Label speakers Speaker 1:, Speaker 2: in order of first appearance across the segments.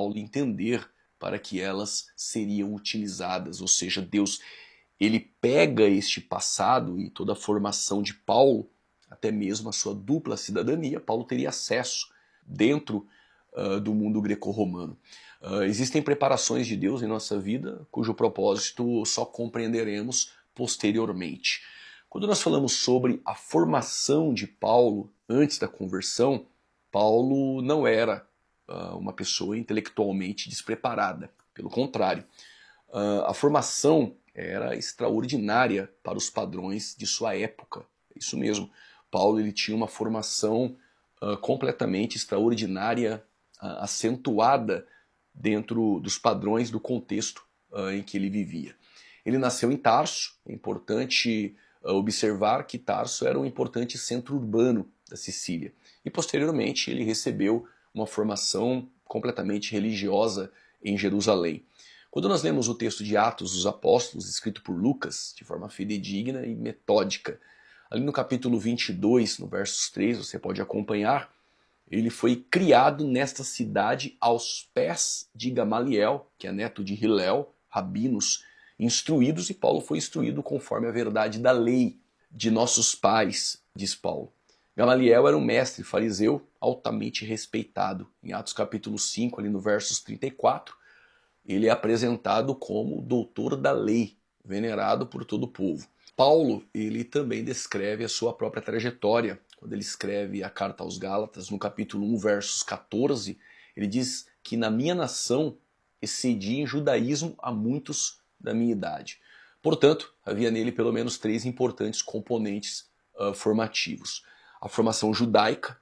Speaker 1: Paulo entender para que elas seriam utilizadas. Ou seja, Deus, ele pega este passado e toda a formação de Paulo, até mesmo a sua dupla cidadania, Paulo teria acesso dentro do mundo greco-romano. Existem preparações de Deus em nossa vida, cujo propósito só compreenderemos posteriormente. Quando nós falamos sobre a formação de Paulo antes da conversão, Paulo não era uma pessoa intelectualmente despreparada. Pelo contrário, a formação era extraordinária para os padrões de sua época. Isso mesmo, Paulo ele tinha uma formação completamente extraordinária, acentuada dentro dos padrões do contexto em que ele vivia. Ele nasceu em Tarso, é importante observar que Tarso era um importante centro urbano da Sicília. E posteriormente ele recebeu uma formação completamente religiosa em Jerusalém. Quando nós lemos o texto de Atos dos Apóstolos, escrito por Lucas, de forma fidedigna e metódica, ali no capítulo 22, no versos 3, você pode acompanhar, ele foi criado nesta cidade aos pés de Gamaliel, que é neto de Hilel, rabinos instruídos, e Paulo foi instruído conforme a verdade da lei de nossos pais, diz Paulo. Gamaliel era um mestre fariseu altamente respeitado. Em Atos capítulo 5, ali no versos 34, ele é apresentado como doutor da lei, venerado por todo o povo. Paulo, ele também descreve a sua própria trajetória. Quando ele escreve a carta aos Gálatas, no capítulo 1, versos 14, ele diz que na minha nação excedi em judaísmo a muitos da minha idade. Portanto, havia nele pelo menos 3 importantes componentes formativos. A formação judaica,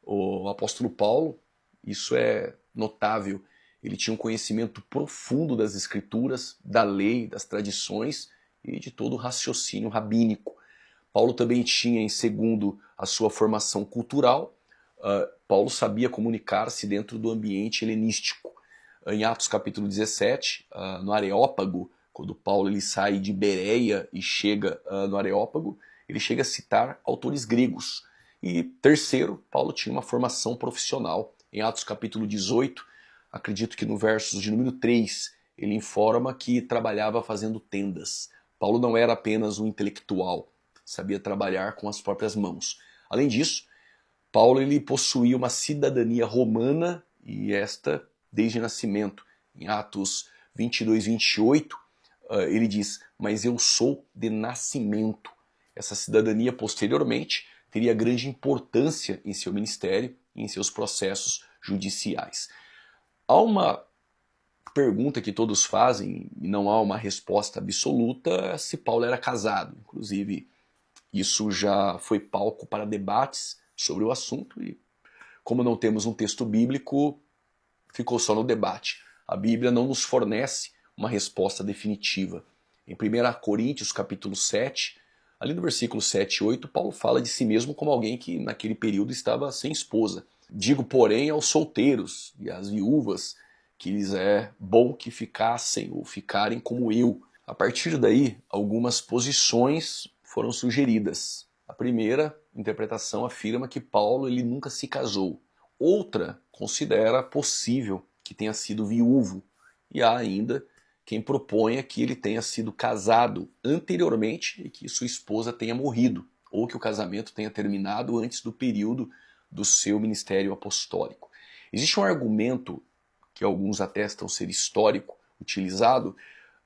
Speaker 1: o apóstolo Paulo, isso é notável, ele tinha um conhecimento profundo das escrituras, da lei, das tradições e de todo o raciocínio rabínico. Paulo também tinha, em segundo, a sua formação cultural. Paulo sabia comunicar-se dentro do ambiente helenístico. Em Atos capítulo 17, no Areópago, quando Paulo ele sai de Bereia e chega no Areópago, ele chega a citar autores gregos. E terceiro, Paulo tinha uma formação profissional. Em Atos capítulo 18, acredito que no versos de número 3, ele informa que trabalhava fazendo tendas. Paulo não era apenas um intelectual, sabia trabalhar com as próprias mãos. Além disso, Paulo ele possuía uma cidadania romana, e esta desde nascimento. Em Atos 22, 28, ele diz, mas eu sou de nascimento. Essa cidadania, posteriormente, teria grande importância em seu ministério e em seus processos judiciais. Há uma pergunta que todos fazem, e não há uma resposta absoluta, se Paulo era casado. Inclusive, isso já foi palco para debates sobre o assunto, e como não temos um texto bíblico, ficou só no debate. A Bíblia não nos fornece uma resposta definitiva. Em 1 Coríntios capítulo 7, ali no versículo 7 e 8, Paulo fala de si mesmo como alguém que naquele período estava sem esposa. Digo, porém, aos solteiros e às viúvas que lhes é bom que ficassem ou ficarem como eu. A partir daí, algumas posições foram sugeridas. A primeira interpretação afirma que Paulo ele nunca se casou. Outra considera possível que tenha sido viúvo. E há ainda quem proponha que ele tenha sido casado anteriormente e que sua esposa tenha morrido, ou que o casamento tenha terminado antes do período do seu ministério apostólico. Existe um argumento que alguns atestam ser histórico, utilizado,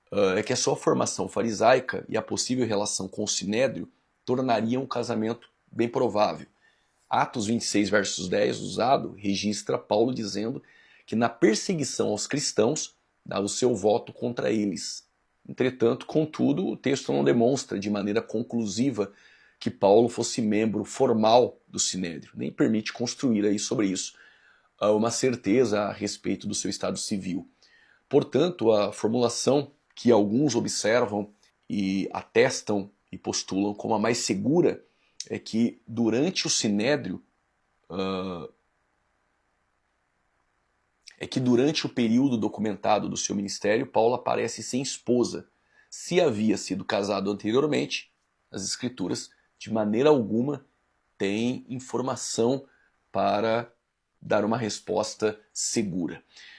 Speaker 1: é que a sua formação farisaica e a possível relação com o Sinédrio tornariam um casamento bem provável. Atos 26, versos 10, usado, registra Paulo dizendo que na perseguição aos cristãos dava o seu voto contra eles. Entretanto, contudo, o texto não demonstra de maneira conclusiva que Paulo fosse membro formal do Sinédrio, nem permite construir aí sobre isso uma certeza a respeito do seu estado civil. Portanto, a formulação que alguns observam e atestam e postulam como a mais segura é que durante o Sinédrio, durante o período documentado do seu ministério, Paulo aparece sem esposa. Se havia sido casado anteriormente, as Escrituras, de maneira alguma, têm informação para dar uma resposta segura.